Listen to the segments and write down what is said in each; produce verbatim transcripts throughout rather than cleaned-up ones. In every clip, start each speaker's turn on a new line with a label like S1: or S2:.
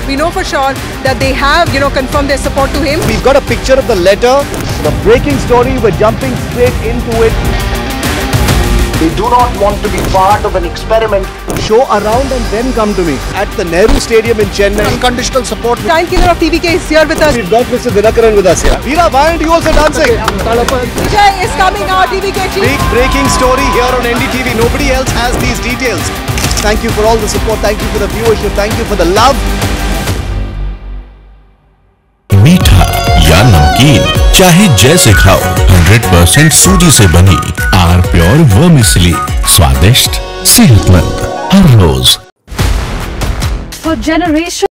S1: We know for sure that they have, you know, confirmed their support to him.
S2: We've got a picture of the letter, the breaking story. We're jumping straight into it.
S3: We do not want to be part of an experiment.
S2: Show around and then come to me at the Nehru Stadium in Chennai. Unconditional support.
S1: Time killer of T V K is here with us.
S2: We've got Mister Dinakaran with us here. Veera, why aren't you also dancing?
S1: Vijay is coming now, T V K chief.
S2: Big breaking story here on N D T V. Nobody else has these details. Thank you for all the support. Thank you for the viewership. Thank you for the love.
S4: मीठा या नमकीन चाहे जैसे खाओ, hundred percent सूजी से बनी are pure vermicelli, स्वादिष्ट सेहतमंद हर रोज।
S5: For generations,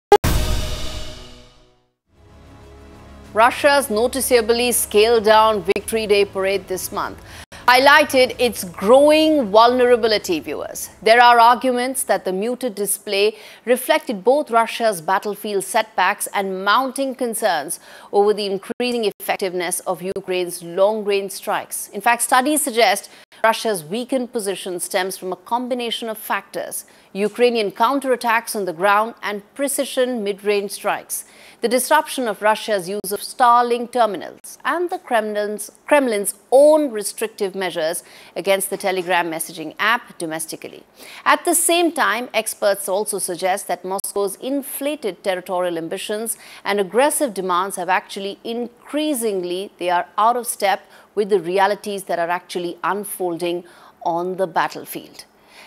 S6: Russia's noticeably scaled down Victory Day parade this month highlighted its growing vulnerability, viewers. There are arguments that the muted display reflected both Russia's battlefield setbacks and mounting concerns over the increasing effectiveness of Ukraine's long-range strikes. In fact, studies suggest Russia's weakened position stems from a combination of factors: Ukrainian counterattacks on the ground and precision mid-range strikes, the disruption of Russia's use of Starlink terminals, and the Kremlin's, Kremlin's own restrictive measures against the Telegram messaging app domestically. At the same time, experts also suggest that Moscow's inflated territorial ambitions and aggressive demands have actually increasingly, they are out of step with the realities that are actually unfolding on the battlefield.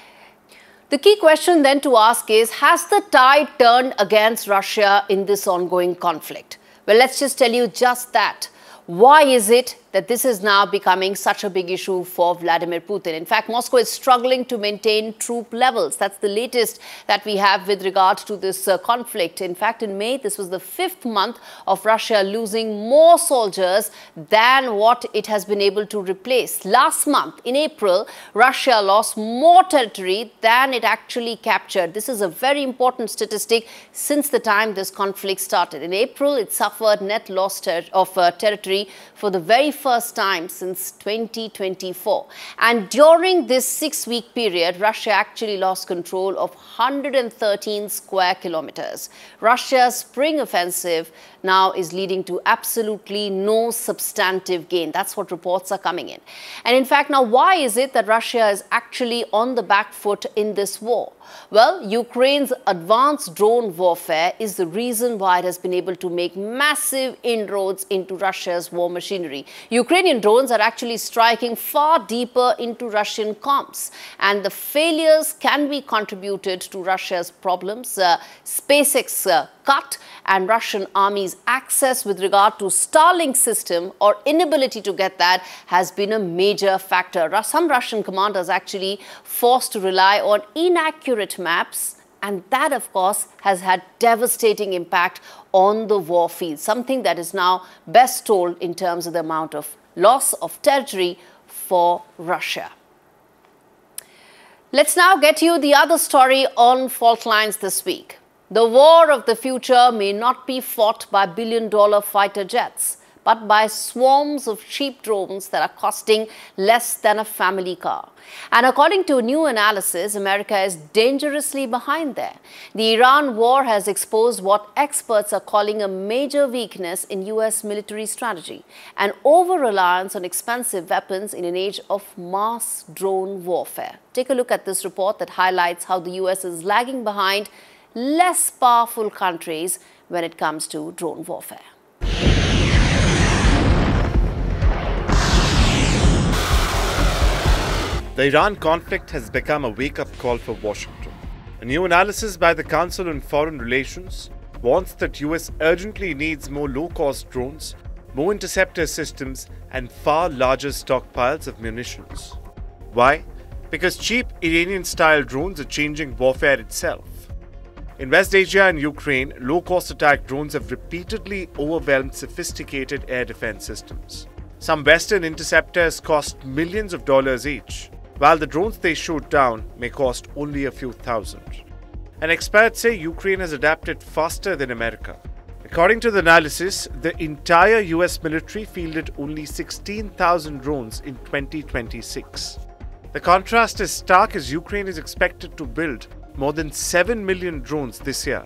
S6: The key question then to ask is, has the tide turned against Russia in this ongoing conflict? Well, let's just tell you just that. Why is it that this is now becoming such a big issue for Vladimir Putin? In fact, Moscow is struggling to maintain troop levels. That's the latest that we have with regard to this uh, conflict. In fact, in May, this was the fifth month of Russia losing more soldiers than what it has been able to replace. Last month, in April, Russia lost more territory than it actually captured. This is a very important statistic since the time this conflict started. In April, it suffered net loss ter of uh, territory for the very first time since twenty twenty-four. And during this six-week period, Russia actually lost control of one hundred thirteen square kilometers. Russia's spring offensive now is leading to absolutely no substantive gain. That's what reports are coming in. And in fact, now why is it that Russia is actually on the back foot in this war? Well, Ukraine's advanced drone warfare is the reason why it has been able to make massive inroads into Russia's war machinery. Ukrainian drones are actually striking far deeper into Russian comms, and the failures can be contributed to Russia's problems. Uh, SpaceX uh, cut and Russian army's access with regard to Starlink system or inability to get that has been a major factor. Some Russian commanders actually forced to rely on inaccurate maps, and that of course has had devastating impact on the war field, something that is now best told in terms of the amount of loss of territory for Russia. Let's now get you the other story on fault lines this week. The war of the future may not be fought by billion-dollar fighter jets, but by swarms of cheap drones that are costing less than a family car. And according to a new analysis, America is dangerously behind there. The Iran war has exposed what experts are calling a major weakness in U S military strategy, an over-reliance on expensive weapons in an age of mass drone warfare. Take a look at this report that highlights how the U S is lagging behind less powerful countries when it comes to drone warfare.
S7: The Iran conflict has become a wake-up call for Washington. A new analysis by the Council on Foreign Relations warns that U S urgently needs more low-cost drones, more interceptor systems, and far larger stockpiles of munitions. Why? Because cheap Iranian-style drones are changing warfare itself. In West Asia and Ukraine, low-cost attack drones have repeatedly overwhelmed sophisticated air defense systems. Some Western interceptors cost millions of dollars each, while the drones they shoot down may cost only a few thousand. And experts say Ukraine has adapted faster than America. According to the analysis, the entire U S military fielded only sixteen thousand drones in twenty twenty-six. The contrast is stark as Ukraine is expected to build more than seven million drones this year.